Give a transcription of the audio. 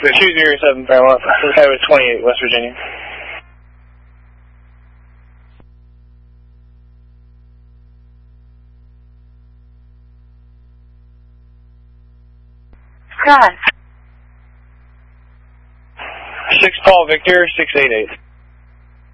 207 Fairmont, Highway 28, West Virginia. Drive. 6 Paul Victor, 688.